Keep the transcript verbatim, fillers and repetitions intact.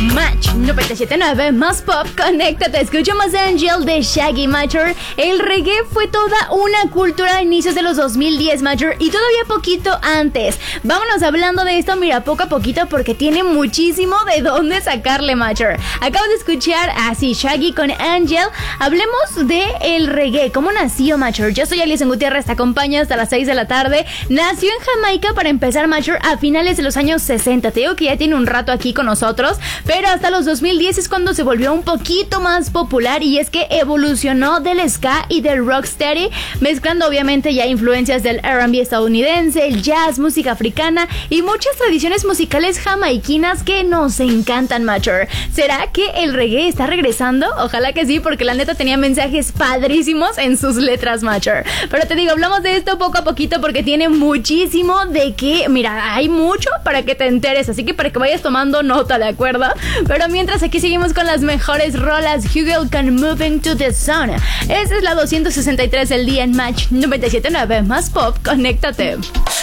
Match noventa y siete punto nueve más pop, conéctate, escuchamos Angel de Shaggy Mature. El reggae fue toda una cultura a inicios de los dos mil diez, Mature, y todavía poquito antes. Vámonos hablando de esto, mira, poco a poquito, porque tiene muchísimo de dónde sacarle, Mature. Acabo de escuchar así Shaggy con Angel. Hablemos de el reggae, cómo nació, Mature. Yo soy Alison Gutiérrez, te acompaño hasta las seis de la tarde. Nació en Jamaica, para empezar, Mature, a finales de los años sesenta. Te digo que ya tiene un rato aquí con nosotros, pero hasta los dos mil diez es cuando se volvió un poquito más popular, y es que evolucionó del ska y del rocksteady, mezclando obviamente ya influencias del R and B estadounidense, el jazz, música africana y muchas tradiciones musicales jamaiquinas que nos encantan, Mature. ¿Será que el reggae está regresando? Ojalá que sí, porque la neta tenía mensajes padrísimos en sus letras, Mature. Pero te digo, hablamos de esto poco a poquito porque tiene muchísimo de qué. Mira, hay mucho para que te enteres, así que para que vayas tomando nota, ¿de acuerdo? Pero mientras, aquí seguimos con las mejores rolas. Hugel con Moving to the Sun. Esa es la doscientos sesenta y tres del día en Match noventa y siete punto nueve más pop, conéctate.